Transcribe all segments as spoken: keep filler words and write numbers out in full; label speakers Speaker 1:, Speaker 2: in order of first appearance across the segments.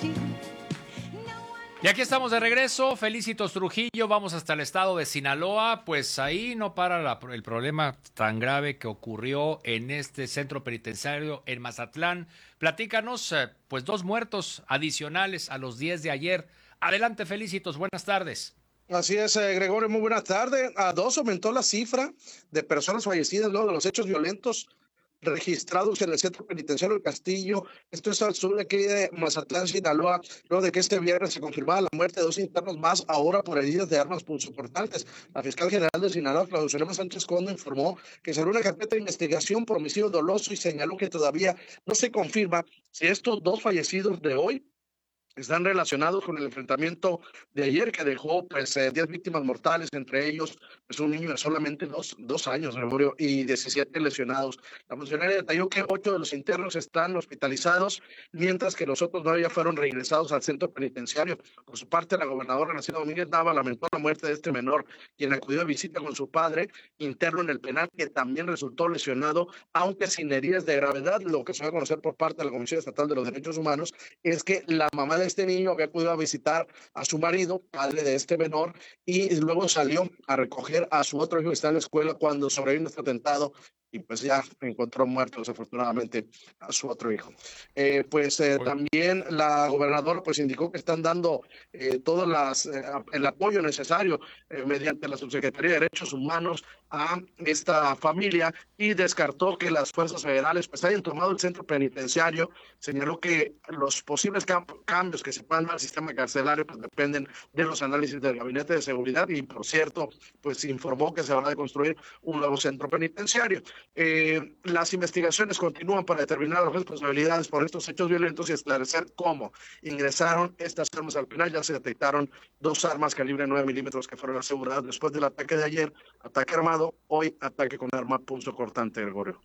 Speaker 1: Y aquí estamos de regreso, Felicitos Trujillo, vamos hasta el estado de Sinaloa, pues ahí no para la, el problema tan grave que ocurrió en este centro penitenciario en Mazatlán. Platícanos, eh, pues dos muertos adicionales a los diez de ayer. Adelante, Felicitos, buenas tardes.
Speaker 2: Así es, eh, Gregorio, muy buenas tardes. A dos aumentó la cifra de personas fallecidas luego de los hechos violentos registrados en el centro penitenciario del Castillo. Esto es al sur de aquí de Mazatlán, Sinaloa, luego de que este viernes se confirmaba la muerte de dos internos más, ahora por heridas de armas punzocortantes. La fiscal general de Sinaloa, Claudia Sánchez Condo, informó que se abrió una carpeta de investigación por homicidio doloso y señaló que todavía no se confirma si estos dos fallecidos de hoy están relacionados con el enfrentamiento de ayer que dejó pues eh, diez víctimas mortales, entre ellos pues, un niño de solamente dos, dos años, Gregorio, y diecisiete lesionados. La funcionaria detalló que ocho de los internos están hospitalizados, mientras que los otros nueve ya fueron regresados al centro penitenciario. Por su parte, la gobernadora Graciela Domínguez Nava lamentó la muerte de este menor, quien acudió a visita con su padre, interno en el penal, que también resultó lesionado, aunque sin heridas de gravedad. Lo que se va a conocer por parte de la Comisión Estatal de los Derechos Humanos es que la mamá de este niño había acudido a visitar a su marido, padre de este menor, y luego salió a recoger a su otro hijo que está en la escuela cuando sobrevino este atentado y pues ya encontró muerto desafortunadamente a su otro hijo. Eh, pues eh, también la gobernadora pues indicó que están dando eh, todo las, eh, el apoyo necesario eh, mediante la Subsecretaría de Derechos Humanos a esta familia y descartó que las fuerzas federales pues hayan tomado el centro penitenciario. Señaló que los posibles camp- cambios que se puedan dar al sistema carcelario pues dependen de los análisis del Gabinete de Seguridad y por cierto pues informó que se va a construir un nuevo centro penitenciario. Eh, las investigaciones continúan para determinar las responsabilidades por estos hechos violentos y esclarecer cómo ingresaron estas armas al penal. Ya se detectaron dos armas calibre nueve milímetros que fueron aseguradas después del ataque de ayer, ataque armado, hoy ataque con arma punzocortante, Gregorio.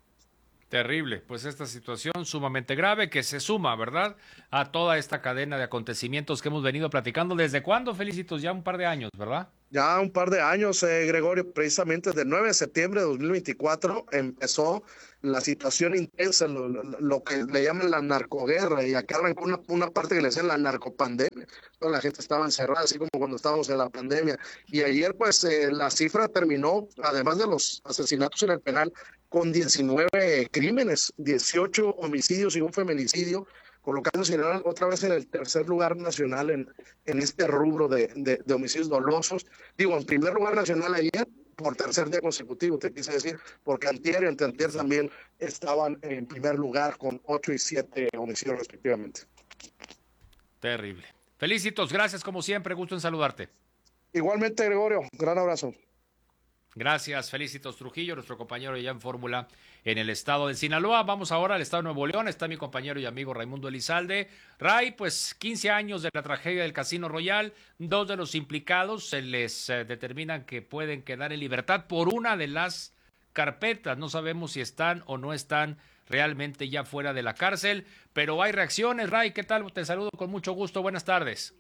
Speaker 1: Terrible, pues esta situación sumamente grave que se suma, ¿verdad?, a toda esta cadena de acontecimientos que hemos venido platicando. ¿Desde cuándo, Felicitos? Ya un par de años, ¿verdad?
Speaker 2: Ya un par de años, eh, Gregorio, precisamente desde el nueve de septiembre de dos mil veinticuatro empezó la situación intensa, lo, lo, lo que le llaman la narcoguerra, y acá arrancó una, una parte que le decían la narcopandemia. Toda la gente estaba encerrada, así como cuando estábamos en la pandemia. Y ayer, pues, eh, la cifra terminó, además de los asesinatos en el penal, con diecinueve crímenes, dieciocho homicidios y un feminicidio, colocando a Sinaloa otra vez en el tercer lugar nacional en, en este rubro de, de, de homicidios dolosos. Digo, en primer lugar nacional ayer, por tercer día consecutivo, te quise decir, porque antier y anteantier también estaban en primer lugar con ocho y siete homicidios respectivamente.
Speaker 1: Terrible. Felicitos, gracias como siempre, gusto en saludarte.
Speaker 2: Igualmente, Gregorio, gran abrazo.
Speaker 1: Gracias, Felicitos Trujillo, nuestro compañero ya en Fórmula en el estado de Sinaloa. Vamos ahora al estado de Nuevo León, está mi compañero y amigo Raimundo Elizalde. Ray, pues quince años de la tragedia del Casino Royal, dos de los implicados se les eh, determinan que pueden quedar en libertad por una de las carpetas. No sabemos si están o no están realmente ya fuera de la cárcel, pero hay reacciones. Ray, ¿qué tal? Te saludo con mucho gusto, buenas tardes.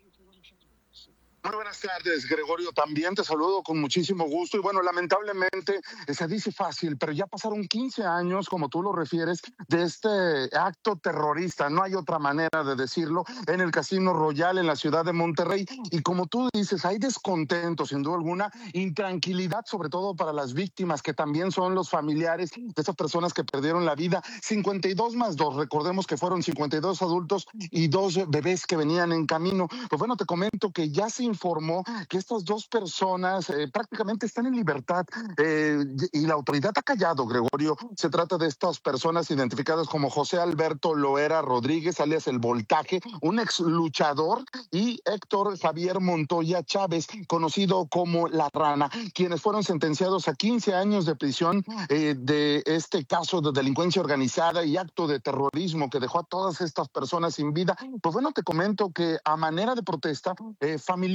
Speaker 3: Muy buenas tardes, Gregorio. También te saludo con muchísimo gusto. Y bueno, lamentablemente se dice fácil, pero ya pasaron quince años, como tú lo refieres, de este acto terrorista. No hay otra manera de decirlo, en el Casino Royal en la ciudad de Monterrey. Y como tú dices, hay descontento, sin duda alguna, intranquilidad, sobre todo para las víctimas, que también son los familiares de estas personas que perdieron la vida. cincuenta y dos más dos, recordemos que fueron cincuenta y dos adultos y dos bebés que venían en camino. Pues bueno, te comento que ya se informó que estas dos personas eh, prácticamente están en libertad eh, y la autoridad ha callado, Gregorio. Se trata de estas personas identificadas como José Alberto Loera Rodríguez, alias El Voltaje, un ex luchador, y Héctor Javier Montoya Chávez, conocido como La Rana, quienes fueron sentenciados a quince años de prisión eh, de este caso de delincuencia organizada y acto de terrorismo que dejó a todas estas personas sin vida. Pues bueno, te comento que a manera de protesta, eh, familiares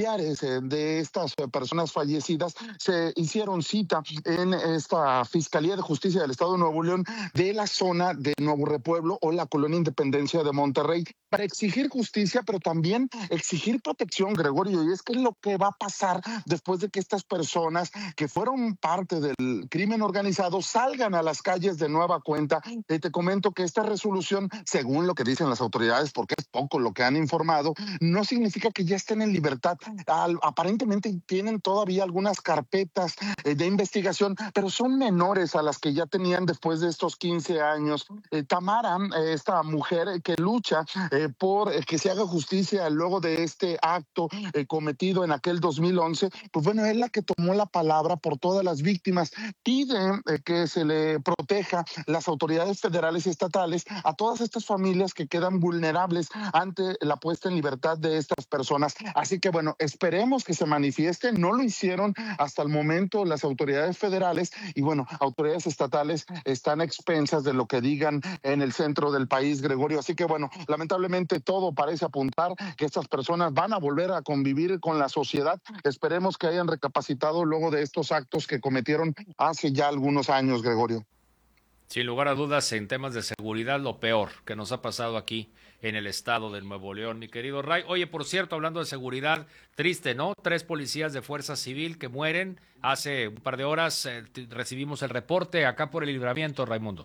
Speaker 3: familiares eh, de estas eh, personas fallecidas se hicieron cita en esta Fiscalía de Justicia del Estado de Nuevo León de la zona de Nuevo Repueblo o la Colonia Independencia de Monterrey para exigir justicia, pero también exigir protección, Gregorio. Y es que es lo que va a pasar después de que estas personas que fueron parte del crimen organizado salgan a las calles de nueva cuenta. Eh, te comento que esta resolución, según lo que dicen las autoridades, porque es poco lo que han informado, no significa que ya estén en libertad. Al, aparentemente tienen todavía algunas carpetas eh, de investigación, pero son menores a las que ya tenían después de estos quince años. Eh, Tamara, eh, esta mujer eh, que lucha eh, por eh, que se haga justicia luego de este acto eh, cometido en aquel dos mil once, pues bueno, es la que tomó la palabra por todas las víctimas. Pide eh, que se le proteja las autoridades federales y estatales a todas estas familias que quedan vulnerables ante la puesta en libertad de estas personas. Así que bueno, esperemos que se manifiesten. No lo hicieron hasta el momento las autoridades federales y bueno, autoridades estatales están a expensas de lo que digan en el centro del país, Gregorio. Así que bueno, lamentablemente todo parece apuntar que estas personas van a volver a convivir con la sociedad. Esperemos que hayan recapacitado luego de estos actos que cometieron hace ya algunos años, Gregorio.
Speaker 1: Sin lugar a dudas, en temas de seguridad, lo peor que nos ha pasado aquí en el estado de Nuevo León, mi querido Ray. Oye, por cierto, hablando de seguridad, triste, ¿no? Tres policías de Fuerza Civil que mueren. Hace un par de horas eh, recibimos el reporte acá por el Libramiento, Raimundo.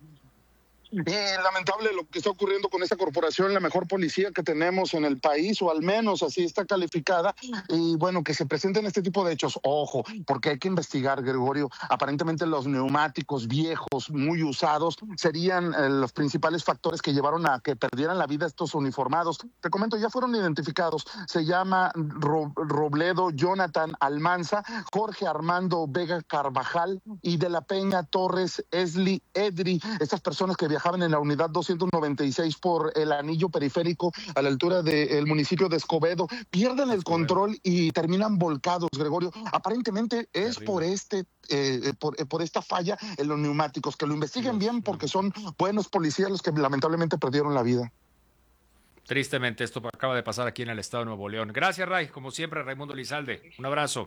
Speaker 3: Eh, lamentable lo que está ocurriendo con esta corporación, la mejor policía que tenemos en el país, o al menos así está calificada, y bueno, que se presenten este tipo de hechos. Ojo, porque hay que investigar, Gregorio. Aparentemente los neumáticos viejos, muy usados, serían eh, los principales factores que llevaron a que perdieran la vida estos uniformados. Te comento, ya fueron identificados. Se llama Ro- Robledo Jonathan Almanza, Jorge Armando Vega Carvajal y de la Peña Torres Esli Edri. Estas personas que viajaban en la unidad doscientos noventa y seis por el anillo periférico a la altura del municipio de Escobedo, pierden el control y terminan volcados, Gregorio. Aparentemente es
Speaker 1: Terrible.
Speaker 3: por este eh, por, eh, por esta falla en los neumáticos, que lo investiguen bien porque son buenos policías los que lamentablemente perdieron la vida.
Speaker 1: Tristemente, esto acaba de pasar aquí en el estado de Nuevo León. Gracias, Ray. Como siempre, Raimundo Elizalde. Un abrazo.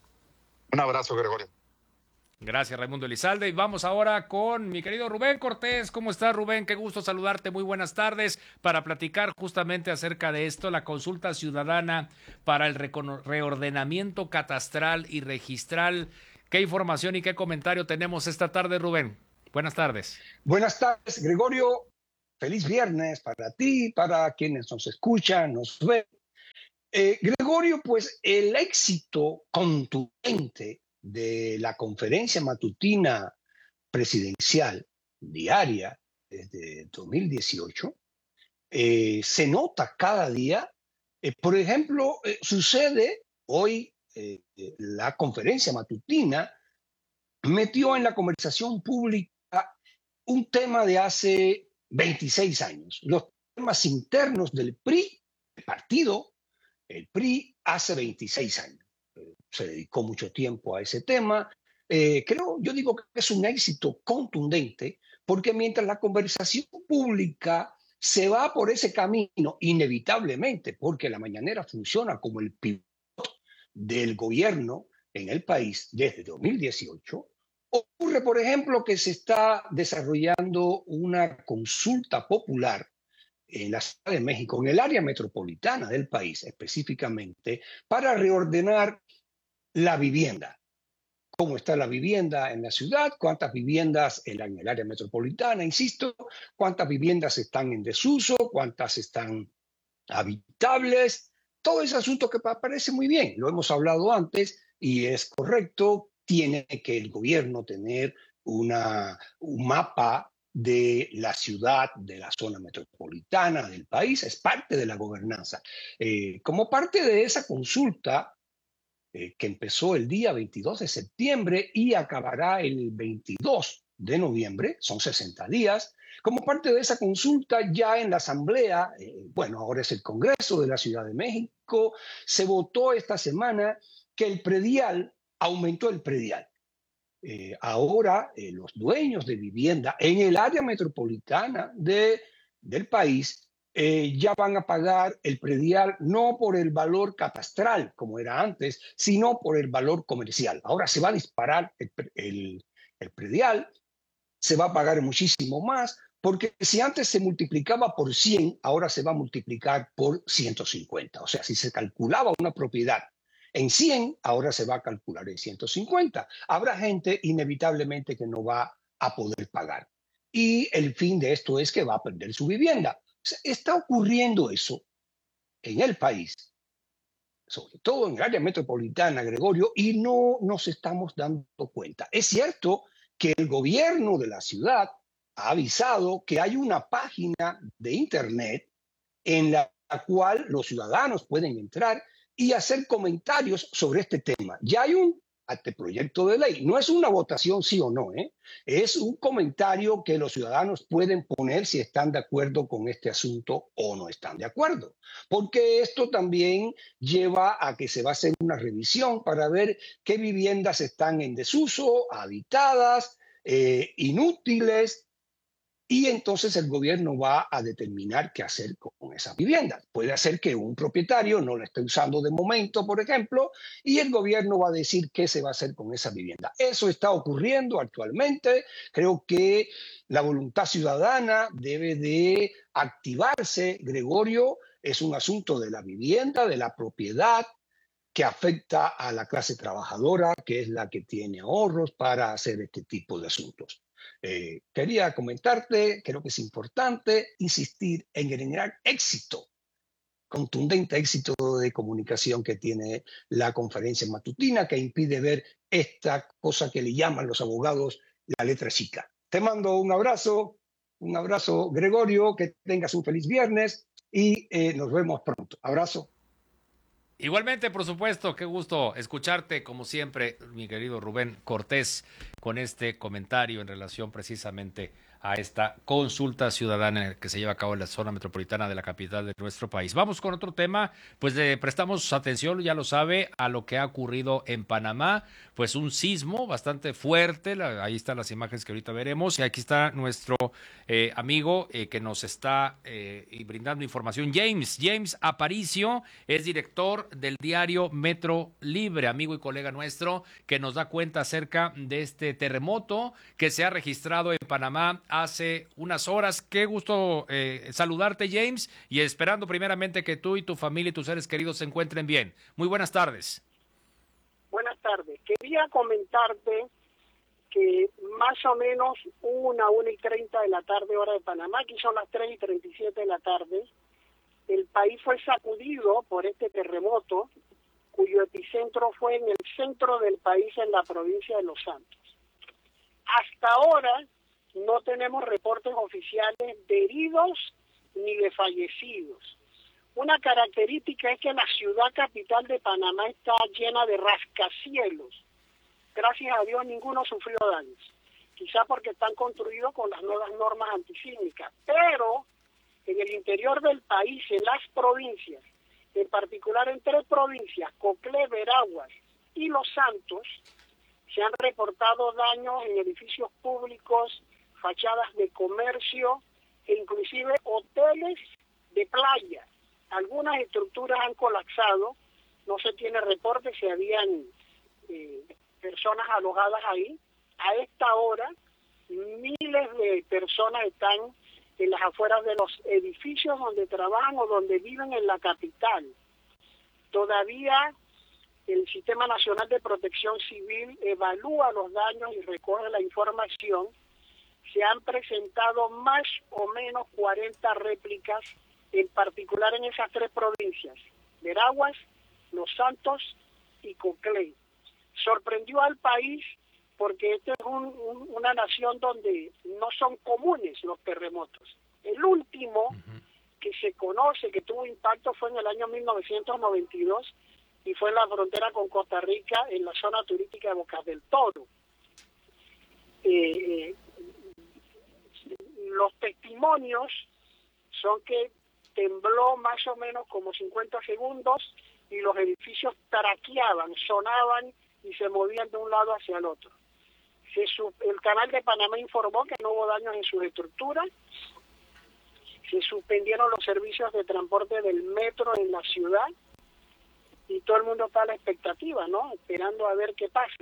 Speaker 3: Un abrazo, Gregorio.
Speaker 1: Gracias, Raimundo Elizalde. Y vamos ahora con mi querido Rubén Cortés. ¿Cómo estás, Rubén? Qué gusto saludarte. Muy buenas tardes. Para platicar justamente acerca de esto, la consulta ciudadana para el reordenamiento catastral y registral. ¿Qué información y qué comentario tenemos esta tarde, Rubén? Buenas tardes.
Speaker 4: Buenas tardes, Gregorio. Feliz viernes para ti, para quienes nos escuchan, nos ven. Eh, Gregorio, pues el éxito contundente de la conferencia matutina presidencial diaria desde dos mil dieciocho eh, se nota cada día. Eh, por ejemplo, eh, sucede hoy eh, la conferencia matutina metió en la conversación pública un tema de hace veintiséis años, los temas internos del P R I, el partido, el P R I hace veintiséis años. Se dedicó mucho tiempo a ese tema. Eh, creo, yo digo que es un éxito contundente, porque mientras la conversación pública se va por ese camino, inevitablemente, porque la mañanera funciona como el pivote del gobierno en el país desde dos mil dieciocho, ocurre, por ejemplo, que se está desarrollando una consulta popular en la Ciudad de México, en el área metropolitana del país específicamente, para reordenar la vivienda. ¿Cómo está la vivienda en la ciudad? ¿Cuántas viviendas en, la, en el área metropolitana? Insisto, ¿cuántas viviendas están en desuso? ¿Cuántas están habitables? Todo ese asunto que parece muy bien, lo hemos hablado antes y es correcto. Tiene que el gobierno tener una, un mapa de la ciudad, de la zona metropolitana, del país, es parte de la gobernanza. Eh, como parte de esa consulta, eh, que empezó el día veintidós de septiembre y acabará el veintidós de noviembre, son sesenta días, como parte de esa consulta ya en la Asamblea, eh, bueno, ahora es el Congreso de la Ciudad de México, se votó esta semana que el predial, aumentó el predial. Eh, ahora eh, los dueños de vivienda en el área metropolitana de, del país eh, ya van a pagar el predial no por el valor catastral, como era antes, sino por el valor comercial. Ahora se va a disparar el, el, el predial, se va a pagar muchísimo más, porque si antes se multiplicaba por cien, ahora se va a multiplicar por ciento cincuenta. O sea, si se calculaba una propiedad en cien, ahora se va a calcular en ciento cincuenta. Habrá gente inevitablemente que no va a poder pagar. Y el fin de esto es que va a perder su vivienda. Está ocurriendo eso en el país, sobre todo en el área metropolitana, Gregorio, y no nos estamos dando cuenta. Es cierto que el gobierno de la ciudad ha avisado que hay una página de internet en la cual los ciudadanos pueden entrar y hacer comentarios sobre este tema. Ya hay un anteproyecto de ley. No es una votación sí o no, ¿eh? Es un comentario que los ciudadanos pueden poner si están de acuerdo con este asunto o no están de acuerdo. Porque esto también lleva a que se va a hacer una revisión para ver qué viviendas están en desuso, habitadas, eh, inútiles, y entonces el gobierno va a determinar qué hacer con esas viviendas. Puede ser que un propietario no la esté usando de momento, por ejemplo, y el gobierno va a decir qué se va a hacer con esa vivienda. Eso está ocurriendo actualmente. Creo que la voluntad ciudadana debe de activarse, Gregorio. Es un asunto de la vivienda, de la propiedad, que afecta a la clase trabajadora, que es la que tiene ahorros para hacer este tipo de asuntos. Eh, quería comentarte, creo que es importante insistir en generar éxito, contundente éxito de comunicación que tiene la conferencia matutina, que impide ver esta cosa que le llaman los abogados la letra chica. Te mando un abrazo, un abrazo, Gregorio, que tengas un feliz viernes y eh, nos vemos pronto. Abrazo.
Speaker 1: Igualmente, por supuesto, qué gusto escucharte, como siempre, mi querido Rubén Cortés, con este comentario en relación precisamente a esta consulta ciudadana que se lleva a cabo en la zona metropolitana de la capital de nuestro país. Vamos con otro tema, pues le prestamos atención, ya lo sabe, a lo que ha ocurrido en Panamá, pues un sismo bastante fuerte, la, ahí están las imágenes que ahorita veremos, y aquí está nuestro eh, amigo eh, que nos está eh, brindando información, James, James Aparicio, es director del diario Metro Libre, amigo y colega nuestro, que nos da cuenta acerca de este terremoto que se ha registrado en Panamá hace unas horas. Qué gusto eh, saludarte, James, y esperando primeramente que tú y tu familia y tus seres queridos se encuentren bien. Muy buenas tardes.
Speaker 5: Buenas tardes. Quería comentarte que más o menos una, una y treinta de la tarde, hora de Panamá, aquí son las tres y treinta y siete de la tarde, el país fue sacudido por este terremoto, cuyo epicentro fue en el centro del país, en la provincia de Los Santos. Hasta ahora no tenemos reportes oficiales de heridos ni de fallecidos. Una característica es que la ciudad capital de Panamá está llena de rascacielos. Gracias a Dios ninguno sufrió daños. Quizá porque están construidos con las nuevas normas antisísmicas. Pero en el interior del país, en las provincias, en particular en tres provincias, Coclé, Veraguas y Los Santos, se han reportado daños en edificios públicos, fachadas de comercio e inclusive hoteles de playa. Algunas estructuras han colapsado, no se tiene reporte si habían eh, personas alojadas ahí. A esta hora, miles de personas están en las afueras de los edificios donde trabajan o donde viven en la capital. Todavía el Sistema Nacional de Protección Civil evalúa los daños y recoge la información. Se han presentado más o menos cuarenta réplicas, en particular en esas tres provincias, Veraguas, Los Santos y Coclé. Sorprendió al país porque esta es un, un, una nación donde no son comunes los terremotos. El último uh-huh. que se conoce que tuvo impacto fue en el año mil novecientos noventa y dos y fue en la frontera con Costa Rica, en la zona turística de Bocas del Toro. Eh, eh, los testimonios son que tembló más o menos como cincuenta segundos y los edificios traqueaban, sonaban y se movían de un lado hacia el otro. Se, el canal de Panamá informó que no hubo daños en sus estructuras. se suspendieron los servicios de transporte del metro en la ciudad y todo el mundo está a la expectativa, ¿no? Esperando a ver qué pasa.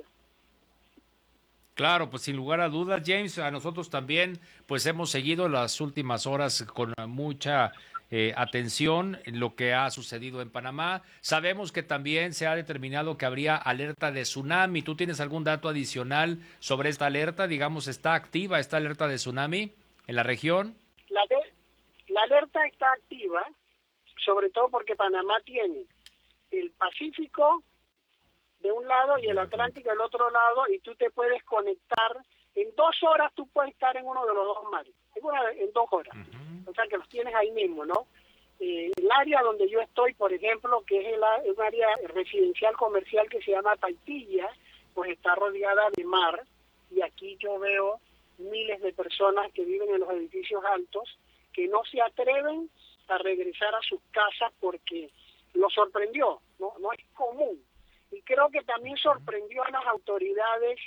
Speaker 1: Claro, pues sin lugar a dudas, James, a nosotros también, pues hemos seguido las últimas horas con mucha eh, atención en lo que ha sucedido en Panamá. Sabemos que también se ha determinado que habría alerta de tsunami. ¿Tú tienes algún dato adicional sobre esta alerta? Digamos, ¿está activa esta alerta de tsunami en la región?
Speaker 5: La, de, la alerta está activa, sobre todo porque Panamá tiene el Pacífico de un lado y el Atlántico del otro lado, y tú te puedes conectar, en dos horas tú puedes estar en uno de los dos mares, en, una, en dos horas, uh-huh. O sea que los tienes ahí mismo, ¿no? Eh, el área donde yo estoy, por ejemplo, que es el, un área residencial comercial que se llama Paitilla, pues está rodeada de mar, y aquí yo veo miles de personas que viven en los edificios altos, que no se atreven a regresar a sus casas porque los sorprendió, no, no es común. Y creo que también sorprendió a las autoridades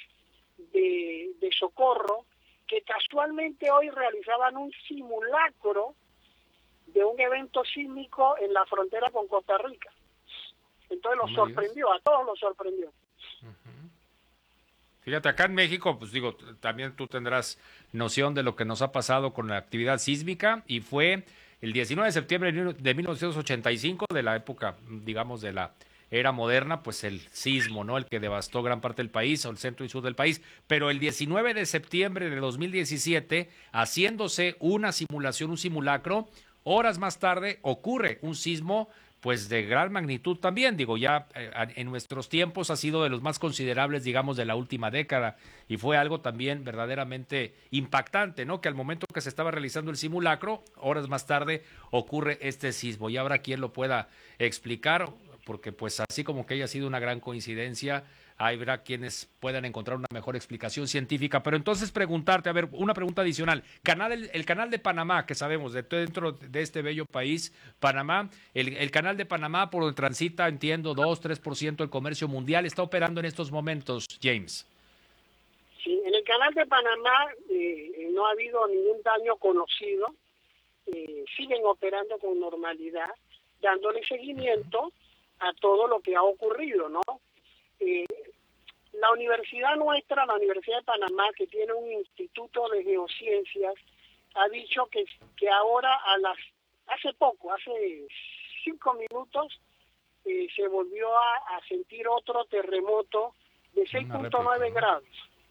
Speaker 5: de, de socorro, que casualmente hoy realizaban un simulacro de un evento sísmico en la frontera con Costa Rica. Entonces los sorprendió, a todos los sorprendió.
Speaker 1: Uh-huh. Fíjate, acá en México, pues digo, también tú tendrás noción de lo que nos ha pasado con la actividad sísmica, y fue el diecinueve de septiembre de mil novecientos ochenta y cinco, de la época, digamos, de la era moderna, pues el sismo, ¿no? El que devastó gran parte del país, o el centro y sur del país. Pero el diecinueve de septiembre de dos mil diecisiete, haciéndose una simulación, un simulacro, horas más tarde ocurre un sismo, pues de gran magnitud también. Digo, ya eh, en nuestros tiempos ha sido de los más considerables, digamos, de la última década, y fue algo también verdaderamente impactante, ¿no? Que al momento que se estaba realizando el simulacro, horas más tarde ocurre este sismo, y habrá quien lo pueda explicar, porque pues así como que haya sido una gran coincidencia, habrá quienes puedan encontrar una mejor explicación científica. Pero entonces preguntarte, a ver, una pregunta adicional. Canal, el, el canal de Panamá, que sabemos, de dentro de este bello país, Panamá, el, el canal de Panamá por donde transita, entiendo, dos, tres por ciento del comercio mundial, ¿está operando en estos momentos, James?
Speaker 5: Sí, en el canal de Panamá eh, no ha habido ningún daño conocido, eh, siguen operando con normalidad, dándole seguimiento a todo lo que ha ocurrido, ¿no? Eh, la universidad nuestra, la Universidad de Panamá, que tiene un instituto de geociencias, ha dicho que, que ahora a las, hace poco, hace cinco minutos, eh, se volvió a, a sentir otro terremoto de seis punto nueve grados.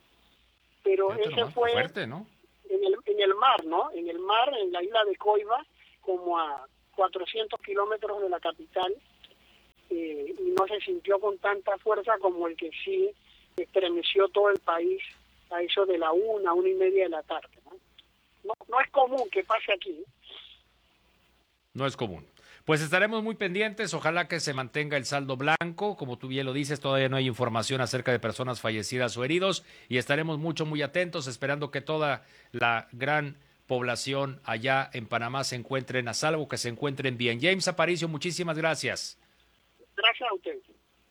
Speaker 5: Pero ese fue
Speaker 1: fuerte, ¿no?
Speaker 5: en el, en el mar, ¿no? En el mar, en la isla de Coiba, como a cuatrocientos kilómetros de la capital. Eh, y no se sintió con tanta fuerza como el que sí estremeció todo el país a eso de la una, una y media de la tarde, ¿no? No, no es común que pase aquí.
Speaker 1: No es común. Pues estaremos muy pendientes, ojalá que se mantenga el saldo blanco, como tú bien lo dices, todavía no hay información acerca de personas fallecidas o heridos, y estaremos mucho, muy atentos, esperando que toda la gran población allá en Panamá se encuentren a salvo, que se encuentren bien. James Aparicio, muchísimas gracias.
Speaker 5: Gracias a usted.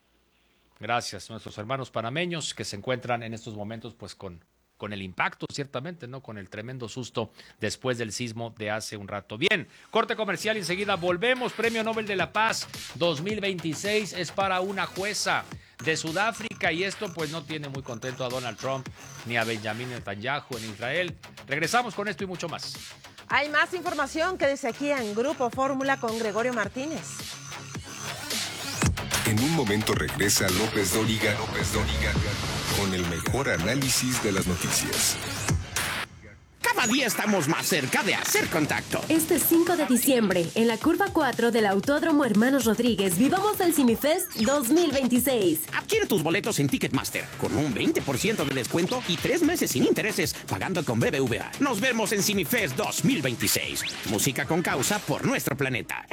Speaker 1: Gracias, nuestros hermanos panameños que se encuentran en estos momentos pues con, con el impacto, ciertamente, ¿no? Con el tremendo susto después del sismo de hace un rato. Bien, corte comercial y enseguida volvemos. Premio Nobel de la Paz dos mil veintiséis es para una jueza de Sudáfrica, y esto pues no tiene muy contento a Donald Trump ni a Benjamin Netanyahu en Israel. Regresamos con esto y mucho más.
Speaker 6: Hay más información, quédese aquí en Grupo Fórmula con Gregorio Martínez.
Speaker 7: En un momento regresa López Dóriga, López Dóriga con el mejor análisis de las noticias.
Speaker 8: Cada día estamos más cerca de hacer contacto.
Speaker 9: Este cinco de diciembre, en la curva cuatro del Autódromo Hermanos Rodríguez, vivamos el CineFest dos mil veintiséis.
Speaker 8: Adquiere tus boletos en Ticketmaster con un veinte por ciento de descuento y tres meses sin intereses pagando con B B V A. Nos vemos en CineFest dos mil veintiséis. Música con causa por nuestro planeta.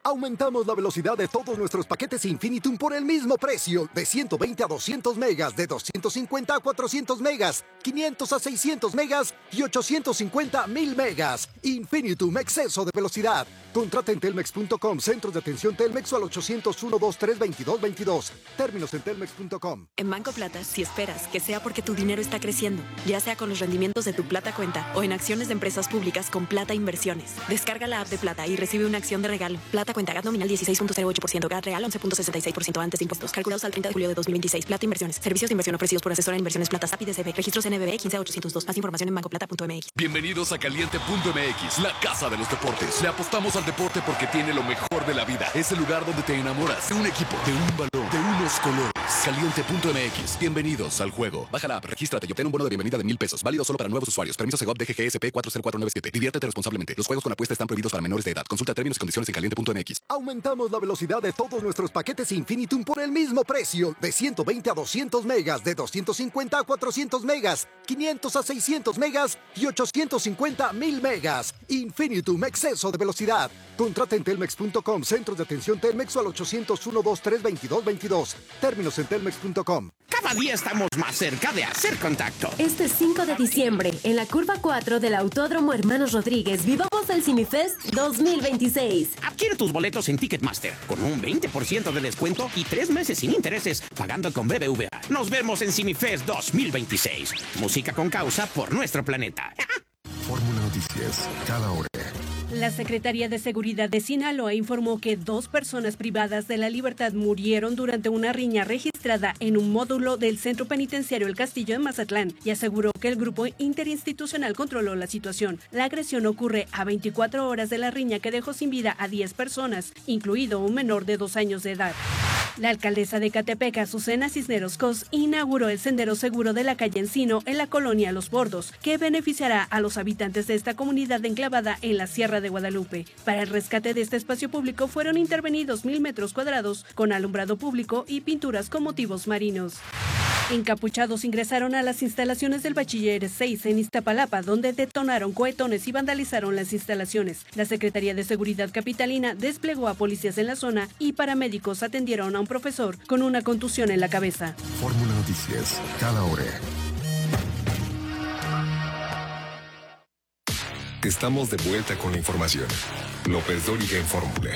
Speaker 10: Aumentamos la velocidad de todos nuestros paquetes Infinitum por el mismo precio, de ciento veinte a doscientos megas, de doscientos cincuenta a cuatrocientos megas, quinientos a seiscientos megas y ochocientos cincuenta a mil megas. Infinitum, exceso de velocidad. Contrata en telmex punto com, centros de atención Telmex o al ochocientos uno, veintitrés, veintidós, veintidós. Términos en telmex punto com.
Speaker 11: En Banco Plata, si esperas que sea porque tu dinero está creciendo, ya sea con los rendimientos de tu Plata Cuenta o en acciones de empresas públicas con Plata Inversiones. Descarga la app de Plata y recibe una acción de regalo. Plata Cuenta, G A T nominal dieciséis punto cero ocho por ciento, G A T real once punto sesenta y seis por ciento antes de impuestos. Calculados al treinta de julio de dos mil veintiséis. Plata Inversiones. Servicios de inversión ofrecidos por Asesora en Inversiones Plata S A P I D C B. Registros N B B quince ochocientos dos. Más información en banco plata punto m x.
Speaker 12: Bienvenidos a Caliente punto m x, la casa de los deportes. Le apostamos al deporte porque tiene lo mejor de la vida. Es el lugar donde te enamoras de un equipo, de un balón, de unos colores. Caliente punto m x. Bienvenidos al juego. Baja la app, regístrate y obtén un bono de bienvenida de mil pesos. Válido solo para nuevos usuarios. Permiso Segov D G G S P cuatro cero cuatro nueve siete. Diviértete responsablemente. Los juegos con apuesta están prohibidos para menores de edad. Consulta términos y condiciones en caliente punto m x.
Speaker 10: Aumentamos la velocidad de todos nuestros paquetes Infinitum por el mismo precio, de ciento veinte a doscientos megas, de doscientos cincuenta a cuatrocientos megas, quinientos a seiscientos megas y ochocientos cincuenta a mil megas. Infinitum, exceso de velocidad. Contrata en telmex punto com, centros de atención Telmex o al ochocientos uno, veintitrés, veintidós, veintidós. Términos en telmex punto com.
Speaker 8: Cada día estamos más cerca de hacer contacto.
Speaker 9: Este cinco de diciembre, en la curva cuatro del Autódromo Hermanos Rodríguez, vivamos el CineFest dos mil veintiséis.
Speaker 8: Adquiere tus boletos en Ticketmaster con un veinte por ciento de descuento y tres meses sin intereses pagando con B B V A. Nos vemos en CineFest dos mil veintiséis. Música con causa por nuestro planeta.
Speaker 7: Fórmula Noticias, cada hora.
Speaker 13: La Secretaría de Seguridad de Sinaloa informó que dos personas privadas de la libertad murieron durante una riña registrada en un módulo del Centro Penitenciario El Castillo de Mazatlán y aseguró que el grupo interinstitucional controló la situación. La agresión ocurre a veinticuatro horas de la riña que dejó sin vida a diez personas, incluido un menor de dos años de edad. La alcaldesa de Ecatepec, Azucena Cisneros Cos, inauguró el sendero seguro de la calle Encino en la colonia Los Bordos, que beneficiará a los habitantes de esta comunidad enclavada en la Sierra de Guadalupe. Para el rescate de este espacio público fueron intervenidos mil metros cuadrados con alumbrado público y pinturas con motivos marinos. Encapuchados ingresaron a las instalaciones del Bachiller seis en Iztapalapa, donde detonaron cohetones y vandalizaron las instalaciones. La Secretaría de Seguridad Capitalina desplegó a policías en la zona y paramédicos atendieron a un profesor con una contusión en la cabeza.
Speaker 7: Fórmula Noticias, cada hora. Estamos de vuelta con la información. López Dóriga en Fórmula.